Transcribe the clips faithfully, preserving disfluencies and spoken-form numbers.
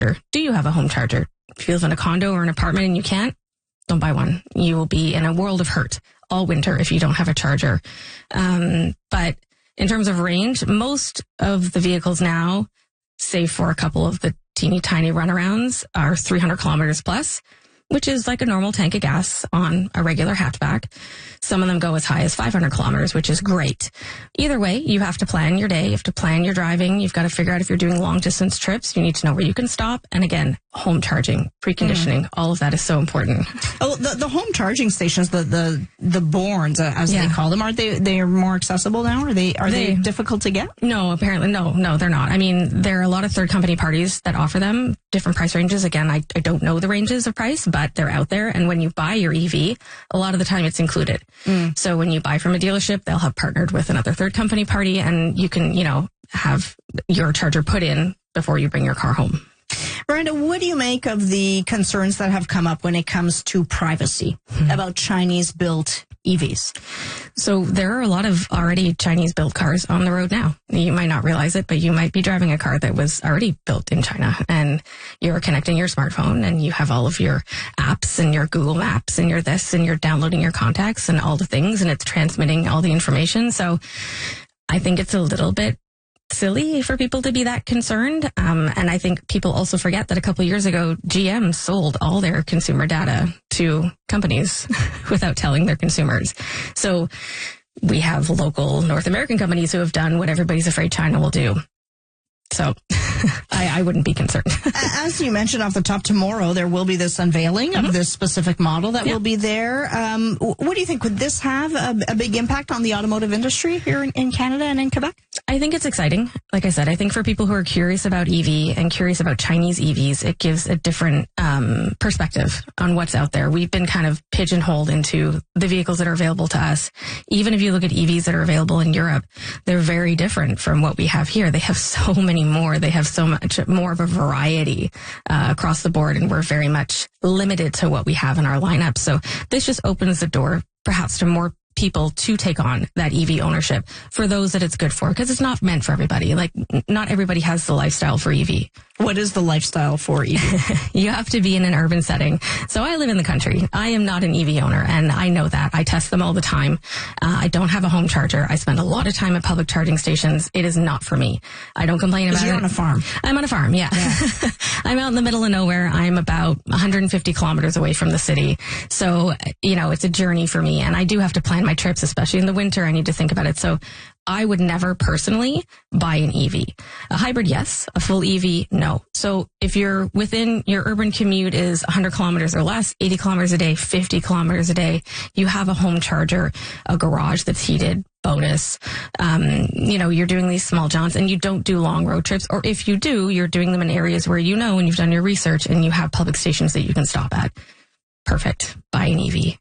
Do you have a home charger? If you live in a condo or an apartment and you can't, don't buy one. You will be in a world of hurt all winter if you don't have a charger. Um, but in terms of range, most of the vehicles now, save for a couple of the teeny tiny runarounds, are three hundred kilometers plus, which is like a normal tank of gas on a regular hatchback. Some of them go as high as five hundred kilometers, which is great. Either way, you have to plan your day. You have to plan your driving. You've got to figure out if you're doing long distance trips. You need to know where you can stop. And again, home charging, preconditioning, mm. all of that is so important. Oh, the, the home charging stations, the the the Borns, uh, as yeah. they call them, aren't they? They are more accessible now. Are they? Are they, they difficult to get? No, apparently, no, no, they're not. I mean, there are a lot of third company parties that offer them, different price ranges. Again, I, I don't know the ranges of price, but they're out there. And when you buy your E V, a lot of the time it's included. Mm. So when you buy from a dealership, they'll have partnered with another third company party, and you can, you know, have your charger put in before you bring your car home. Miranda, what do you make of the concerns that have come up when it comes to privacy mm-hmm. about Chinese-built E Vs? So there are a lot of already Chinese-built cars on the road now. You might not realize it, but you might be driving a car that was already built in China, and you're connecting your smartphone, and you have all of your apps and your Google Maps and your this, and you're downloading your contacts and all the things, and it's transmitting all the information. So I think it's a little bit silly for people to be that concerned. Um, and I think people also forget that a couple of years ago, G M sold all their consumer data to companies without telling their consumers. So we have local North American companies who have done what everybody's afraid China will do. So I, I wouldn't be concerned. As you mentioned off the top, tomorrow there will be this unveiling mm-hmm. of this specific model that yeah. will be there. Um, what do you think? Would this have a, a big impact on the automotive industry here in, in Canada and in Quebec? I think it's exciting. Like I said, I think for people who are curious about E V and curious about Chinese E Vs, it gives a different um, perspective on what's out there. We've been kind of pigeonholed into the vehicles that are available to us. Even if you look at E Vs that are available in Europe, they're very different from what we have here. They have so many more. They have so much more of a variety uh, across the board, and we're very much limited to what we have in our lineup. So this just opens the door perhaps to more people to take on that E V ownership for those that it's good for, because it's not meant for everybody. Like, not everybody has the lifestyle for E V. What is the lifestyle for E V? You have to be in an urban setting. So I live in the country. I am not an E V owner, and I know that. I test them all the time. Uh, I don't have a home charger. I spend a lot of time at public charging stations. It is not for me. I don't complain about it. You're on a farm. I'm on a farm, yeah. yeah. I'm out in the middle of nowhere. I'm about one hundred fifty kilometers away from the city. So, you know, it's a journey for me, and I do have to plan my trips, especially in the winter. I need to think about it. So I would never personally buy an E V. A hybrid, yes. A full E V, no. So if you're within your urban commute is one hundred kilometers or less, eighty kilometers a day, fifty kilometers a day, you have a home charger, a garage that's heated, bonus. Um, you know, you're doing these small jaunts and you don't do long road trips. Or if you do, you're doing them in areas where you know and you've done your research and you have public stations that you can stop at. Perfect. Buy an E V.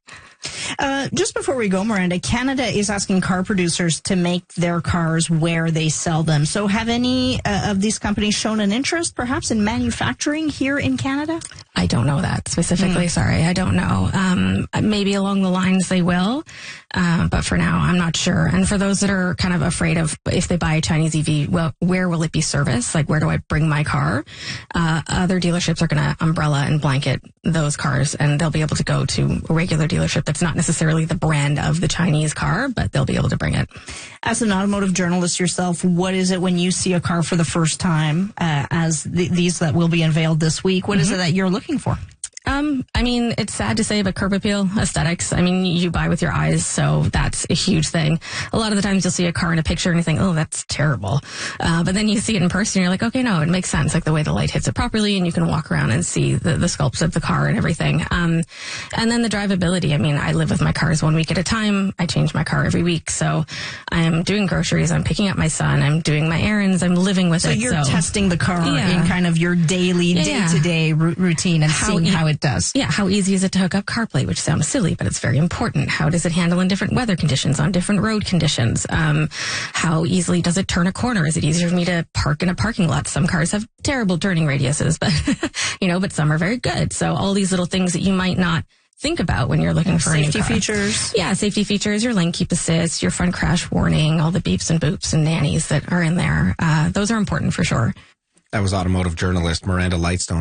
Uh, just before we go, Miranda, Canada is asking car producers to make their cars where they sell them. So have any uh, of these companies shown an interest, perhaps, in manufacturing here in Canada? I don't know that specifically. Mm. Sorry, I don't know. Um, maybe along the lines they will, uh, but for now, I'm not sure. And for those that are kind of afraid of if they buy a Chinese E V, well, where will it be serviced? Like, where do I bring my car? Uh, other dealerships are going to umbrella and blanket those cars, and they'll be able to go to a regular dealership that's not necessarily the brand of the Chinese car, but they'll be able to bring it. As an automotive journalist yourself, what is it when you see a car for the first time, uh, as th- these that will be unveiled this week? What mm-hmm. is it that you're looking for? Um, I mean, it's sad to say, but curb appeal, aesthetics. I mean, you buy with your eyes, so that's a huge thing. A lot of the times you'll see a car in a picture and you think, oh, that's terrible. Uh, but then you see it in person and you're like, okay, no, it makes sense. Like the way the light hits it properly, and you can walk around and see the, the sculpts of the car and everything. Um, and then the drivability. I mean, I live with my cars one week at a time. I change my car every week. So I am doing groceries. I'm picking up my son. I'm doing my errands. I'm living with so it. You're so you're testing the car yeah. in kind of your daily, yeah, day-to-day yeah. r- routine and how seeing e- how it does. Yeah, how easy is it to hook up CarPlay, which sounds silly, but it's very important. How does it handle in different weather conditions, on different road conditions? Um, how easily does it turn a corner? Is it easier for me to park in a parking lot? Some cars have terrible turning radiuses, but, you know, but some are very good. So all these little things that you might not think about when you're looking for safety a new car. features. Yeah, safety features, your lane keep assist, your front crash warning, all the beeps and boops and nannies that are in there. Uh, those are important for sure. That was automotive journalist Miranda Lightstone.